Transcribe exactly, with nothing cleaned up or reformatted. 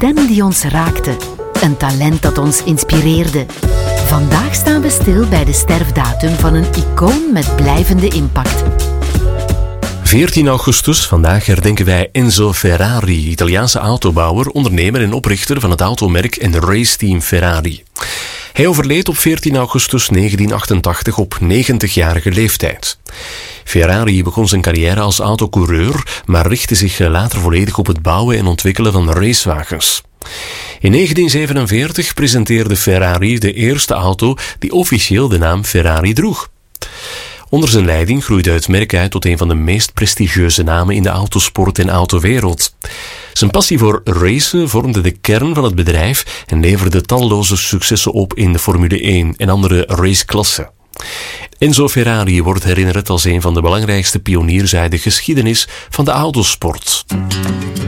stem die ons raakte. Een talent dat ons inspireerde. Vandaag staan we stil bij de sterfdatum van een icoon met blijvende impact. veertien augustus, vandaag herdenken wij Enzo Ferrari, Italiaanse autobouwer, ondernemer en oprichter van het automerk en raceteam Ferrari. Hij overleed op veertien augustus negentien achtentachtig op negentigjarige leeftijd. Ferrari begon zijn carrière als autocoureur, maar richtte zich later volledig op het bouwen en ontwikkelen van racewagens. In negentien zevenenveertig presenteerde Ferrari de eerste auto die officieel de naam Ferrari droeg. Onder zijn leiding groeide het merk uit tot een van de meest prestigieuze namen in de autosport en autowereld. Zijn passie voor racen vormde de kern van het bedrijf en leverde talloze successen op in de Formule één en andere raceklassen. Enzo Ferrari wordt herinnerd als een van de belangrijkste pioniers uit de geschiedenis van de autosport.